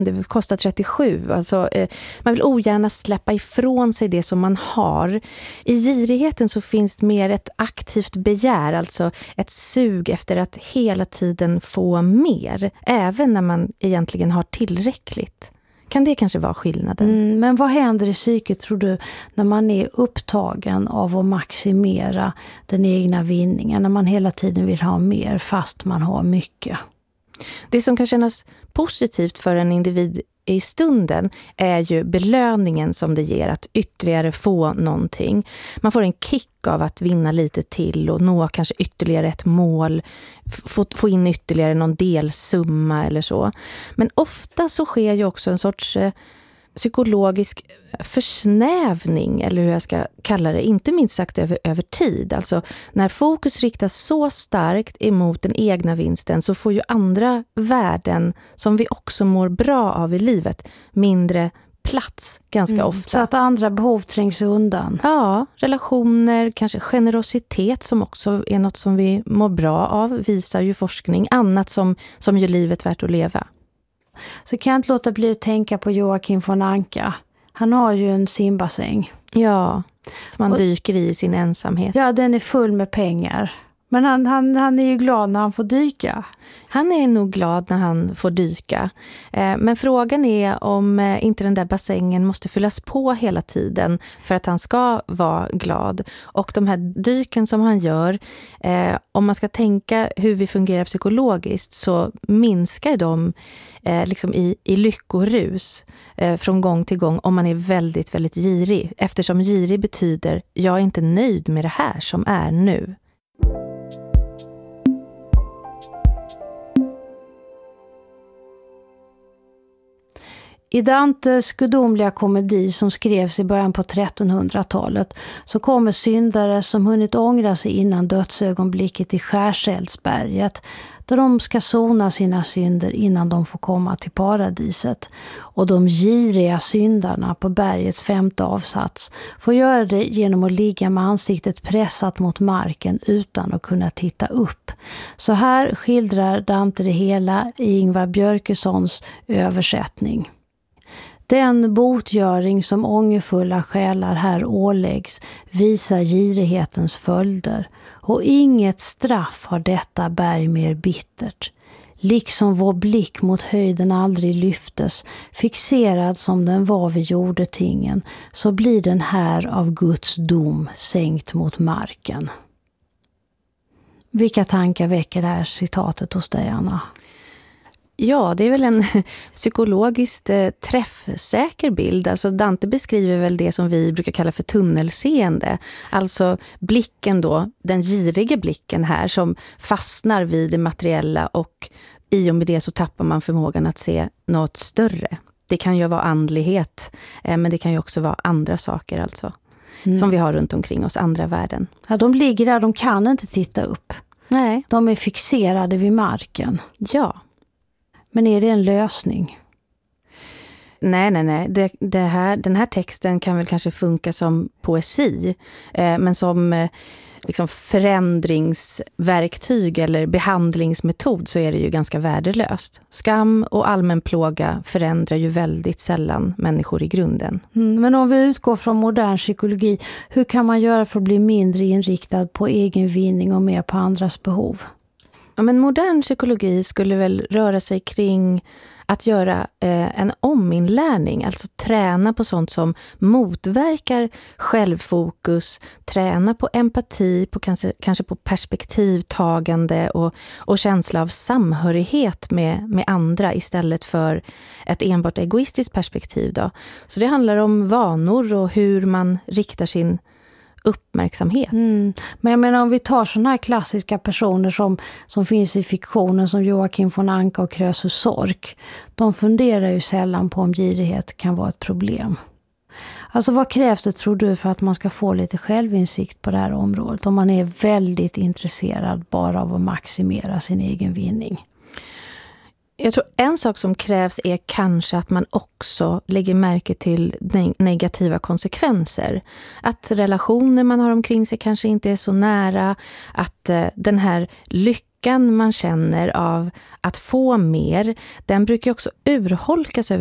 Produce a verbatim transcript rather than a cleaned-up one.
Det kostar trettiosju. Alltså, eh, man vill ogärna släppa ifrån sig det som man har. I girigheten så finns det mer ett aktivt begär, alltså ett sug efter att hela tiden få mer, även när man egentligen har tillräckligt. Kan det kanske vara skillnaden? Mm, men vad händer i psyket, tror du, när man är upptagen av att maximera den egna vinningen, när man hela tiden vill ha mer fast man har mycket? Det som kan kännas positivt för en individ i stunden är ju belöningen som det ger att ytterligare få någonting. Man får en kick av att vinna lite till och nå kanske ytterligare ett mål, få, få in ytterligare någon delsumma eller så. Men ofta så sker ju också en sorts eh, psykologisk försnävning, eller hur jag ska kalla det, inte minst sagt över, över tid. Alltså när fokus riktas så starkt emot den egna vinsten så får ju andra värden som vi också mår bra av i livet mindre plats ganska mm, ofta. Så att andra behov trängs undan. Ja, relationer, kanske generositet som också är något som vi mår bra av, visar ju forskning. Annat som, som gör livet värt att leva. Så kan jag inte låta bli att tänka på Joakim von Anka. Han har ju en simbassäng. Ja, som han och, dyker i sin ensamhet. Ja, den är full med pengar. Men han, han, han är ju glad när han får dyka. Han är nog glad när han får dyka. Eh, men frågan är om eh, inte den där bassängen måste fyllas på hela tiden för att han ska vara glad. Och de här dyken som han gör, eh, om man ska tänka hur vi fungerar psykologiskt så minskar de eh, liksom i, i lyckorus eh, från gång till gång om man är väldigt, väldigt girig. Eftersom girig betyder jag är inte nöjd med det här som är nu. I Dantes gudomliga komedi som skrevs i början på trettonhundratalet så kommer syndare som hunnit ångra sig innan dödsögonblicket i Skärseldsberget, där de ska sona sina synder innan de får komma till paradiset. Och de giriga syndarna på bergets femte avsats får göra det genom att ligga med ansiktet pressat mot marken utan att kunna titta upp. Så här skildrar Dante det hela i Ingvar Björkessons översättning. Den botgöring som ångerfulla själar här åläggs visar girighetens följder, och inget straff har detta berg mer bittert. Liksom vår blick mot höjden aldrig lyftes, fixerad som den var vid jordetingen, så blir den här av Guds dom sänkt mot marken. Vilka tankar väcker det här citatet hos dig, Anna? Ja, det är väl en psykologiskt eh, träffsäker bild. Alltså Dante beskriver väl det som vi brukar kalla för tunnelseende. Alltså blicken då, den giriga blicken här som fastnar vid det materiella, och i och med det så tappar man förmågan att se något större. Det kan ju vara andlighet, eh, men det kan ju också vara andra saker alltså. Mm. Som vi har runt omkring oss, andra värden. Ja, de ligger där, de kan inte titta upp. Nej. De är fixerade vid marken. Ja. Men är det en lösning? Nej, nej, nej. Det, det här, den här texten kan väl kanske funka som poesi. Eh, men som eh, liksom förändringsverktyg eller behandlingsmetod så är det ju ganska värdelöst. Skam och allmän plåga förändrar ju väldigt sällan människor i grunden. Mm, men om vi utgår från modern psykologi, hur kan man göra för att bli mindre inriktad på egen vinning och mer på andras behov? Ja, men modern psykologi skulle väl röra sig kring att göra eh, en ominlärning, alltså träna på sånt som motverkar självfokus, träna på empati, på kanske, kanske på perspektivtagande och, och känsla av samhörighet med, med andra istället för ett enbart egoistiskt perspektiv då. Så det handlar om vanor och hur man riktar sin uppmärksamhet. Mm. Men jag menar, om vi tar sådana här klassiska personer som, som finns i fiktionen som Joakim von Anka och Krösus Sork, de funderar ju sällan på om girighet kan vara ett problem. Alltså vad krävs det, tror du, för att man ska få lite självinsikt på det här området om man är väldigt intresserad bara av att maximera sin egen vinning? Jag tror en sak som krävs är kanske att man också lägger märke till negativa konsekvenser. Att relationer man har omkring sig kanske inte är så nära. Att den här lyckan lyckan man känner av att få mer, den brukar också urholkas över